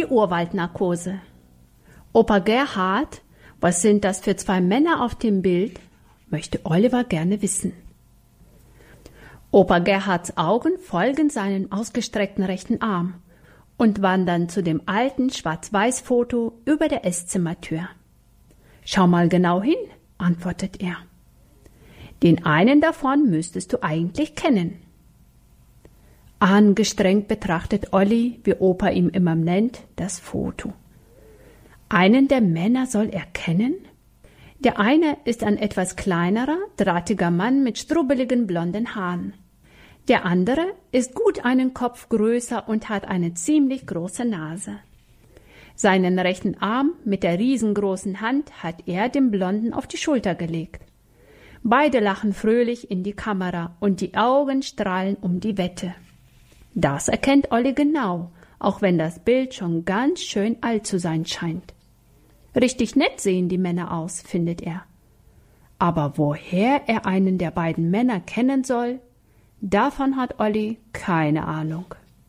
Urwaldnarkose. Opa Gerhard, was sind das für zwei Männer auf dem Bild? Möchte Oliver gerne wissen. Opa Gerhards Augen folgen seinem ausgestreckten rechten Arm und wandern zu dem alten Schwarz-Weiß-Foto über der Esszimmertür. »Schau mal genau hin«, antwortet er. »Den einen davon müsstest du eigentlich kennen.« Angestrengt betrachtet Olli, wie Opa ihn immer nennt, das Foto. Einen der Männer soll er kennen? Der eine ist ein etwas kleinerer, drahtiger Mann mit strubbeligen blonden Haaren. Der andere ist gut einen Kopf größer und hat eine ziemlich große Nase. Seinen rechten Arm mit der riesengroßen Hand hat er dem Blonden auf die Schulter gelegt. Beide lachen fröhlich in die Kamera und die Augen strahlen um die Wette. Das erkennt Olli genau, auch wenn das Bild schon ganz schön alt zu sein scheint. Richtig nett sehen die Männer aus, findet er. Aber woher er einen der beiden Männer kennen soll, davon hat Olli keine Ahnung.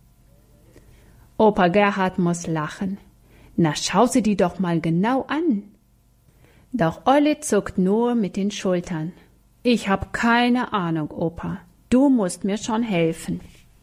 Opa Gerhard muss lachen. Na, schau sie die doch mal genau an. Doch Olli zuckt nur mit den Schultern. Ich hab keine Ahnung, Opa. Du musst mir schon helfen.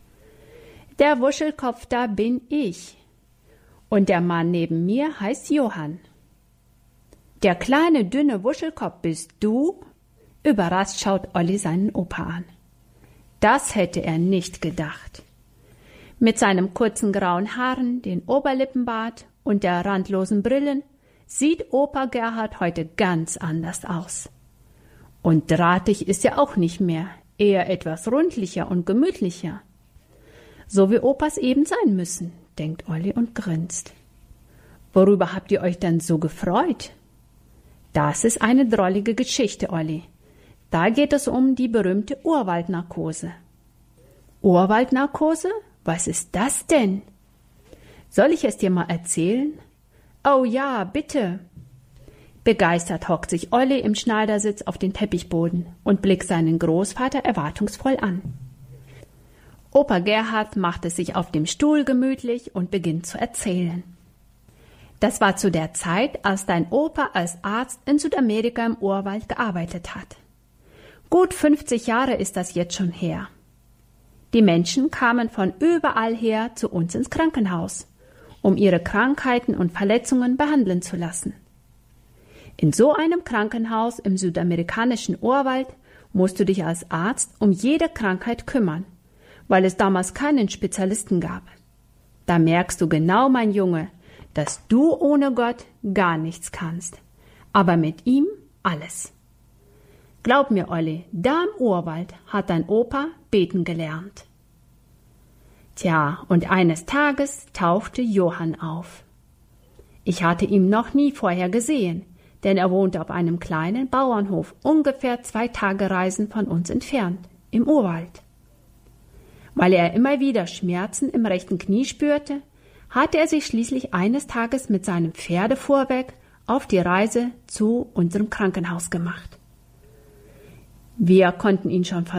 Der Wuschelkopf da bin ich. Und der Mann neben mir heißt Johann. Der kleine, dünne Wuschelkopf bist du? Überrascht schaut Olli seinen Opa an. Das hätte er nicht gedacht. Mit seinem kurzen grauen Haaren, den Oberlippenbart und der randlosen Brillen sieht Opa Gerhard heute ganz anders aus. Und drahtig ist er auch nicht mehr, eher etwas rundlicher und gemütlicher. So wie Opas eben sein müssen, denkt Olli und grinst. Worüber habt ihr euch dann so gefreut? Das ist eine drollige Geschichte, Olli. Da geht es um die berühmte Urwaldnarkose. Urwaldnarkose? Was ist das denn? Soll ich es dir mal erzählen? Oh ja, bitte. Begeistert hockt sich Olli im Schneidersitz auf den Teppichboden und blickt seinen Großvater erwartungsvoll an. Opa Gerhard macht es sich auf dem Stuhl gemütlich und beginnt zu erzählen. Das war zu der Zeit, als dein Opa als Arzt in Südamerika im Urwald gearbeitet hat. Gut 50 Jahre ist das jetzt schon her. Die Menschen kamen von überall her zu uns ins Krankenhaus, um ihre Krankheiten und Verletzungen behandeln zu lassen. In so einem Krankenhaus im südamerikanischen Urwald musst du dich als Arzt um jede Krankheit kümmern, weil es damals keinen Spezialisten gab. Da merkst du genau, mein Junge, dass du ohne Gott gar nichts kannst, aber mit ihm alles. Glaub mir, Olli, da im Urwald hat dein Opa beten gelernt. Tja, und eines Tages tauchte Johann auf. Ich hatte ihn noch nie vorher gesehen, denn er wohnte auf einem kleinen Bauernhof, ungefähr 2 Tagereisen von uns entfernt, im Urwald. Weil er immer wieder Schmerzen im rechten Knie spürte, hatte er sich schließlich eines Tages mit seinem Pferdefuhrwerk auf die Reise zu unserem Krankenhaus gemacht. Wir konnten ihn schon von